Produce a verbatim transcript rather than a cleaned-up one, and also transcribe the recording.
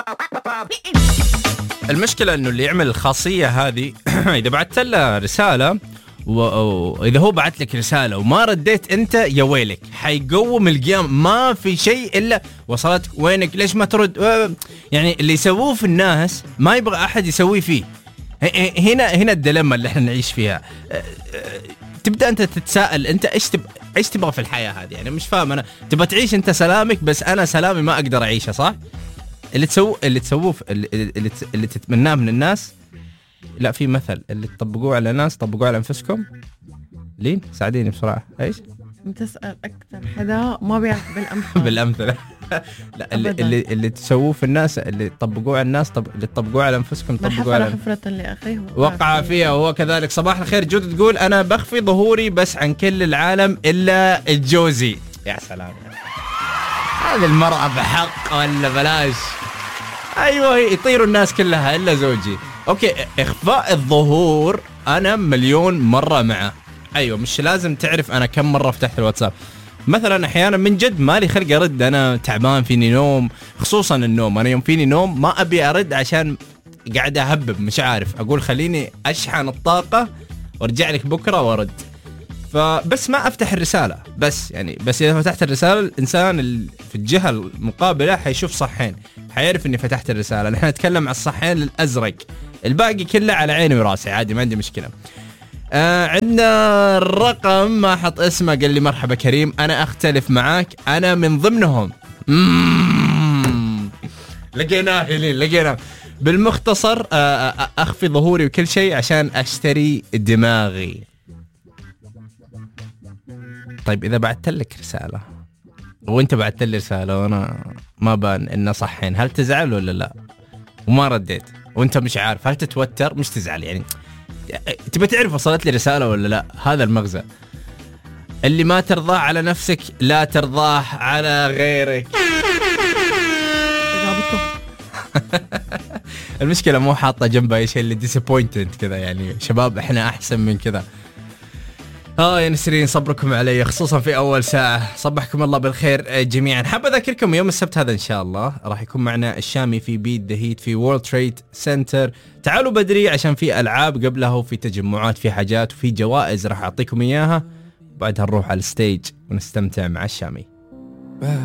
المشكلة انه اللي يعمل الخاصية هذه اذا بعت له رسالة واذا هو بعت لك رسالة وما رديت انت، يا ويلك، حيقوم القيام، ما في شيء الا وصلت وينك، ليش ما ترد؟ يعني اللي يسووه في الناس ما يبغى احد يسويه فيه. هنا هنا الديلما اللي احنا نعيش فيها. تبدا انت تتساءل انت ايش تبغى ايش تبغى في الحياة هذه؟ يعني مش فاهم انا. تبغى تعيش انت سلامك، بس انا سلامي ما اقدر اعيشه، صح؟ اللي تسووه اللي تسووه اللي, اللي, اللي تتمناه من الناس، لا في مثل اللي تطبقوه على الناس طبقوه على انفسكم. لين ساعديني بسرعه. ايش بتسال اكثر حدا ما بيعرف بالامثله بالامثله لا اللي, اللي اللي تسووه في الناس اللي تطبقوه على الناس طب... اللي تطبقوه على انفسكم طبقوه على حفرة لاخيه وقع فيها وهو كذلك. صباح الخير. جود تقول انا بخفي ظهوري بس عن كل العالم الا الجوزي. يا سلام، هذه المرأة بحق ولا بلاش؟ ايوه يطيروا الناس كلها الا زوجي. اوكي، اخفاء الظهور انا مليون مرة معه. ايوه مش لازم تعرف انا كم مرة فتحت الواتساب مثلا. احيانا من جد مالي خلق ارد، انا تعبان فيني نوم، خصوصا النوم. انا يوم فيني نوم ما ابي ارد عشان قاعد اهبب، مش عارف اقول خليني اشحن الطاقة وارجع لك بكرة وارد. فبس ما افتح الرسالة بس، يعني بس اذا فتحت الرسالة الانسان في الجهة المقابلة حيشوف صحين، حيعرف اني فتحت الرسالة. نحن نتكلم على الصحين الازرق، الباقي كله على عيني وراسي عادي، ما عندي مشكلة. آه عندنا الرقم ما حط اسمه، قال لي مرحبا كريم، انا اختلف معاك، انا من ضمنهم. لقيناه هلين لقيناه. بالمختصر آه اخفي ظهوري وكل شيء عشان اشتري دماغي. طيب إذا بعت لك رسالة وأنت بعت لي رسالة وأنا ما بان إنه صحين، هل تزعل ولا لا؟ وما رديت وأنت مش عارف، هل تتوتر؟ مش تزعل يعني، تبي تعرف وصلت لي رسالة ولا لا؟ هذا المغزى. اللي ما ترضاه على نفسك لا ترضاه على غيرك. المشكلة مو حاطة جنبها أي شيء اللي disappointed كذا، يعني شباب إحنا أحسن من كذا. اه يا نسرين صبركم علي خصوصا في اول ساعة. صبحكم الله بالخير جميعا. حاب اذكركم يوم السبت هذا ان شاء الله راح يكون معنا الشامي في بيت ذا هيت في وورلد تريد سنتر. تعالوا بدري عشان في العاب قبلها وفي تجمعات، في حاجات وفي جوائز راح اعطيكم اياها. بعدها نروح على الستيج ونستمتع مع الشامي.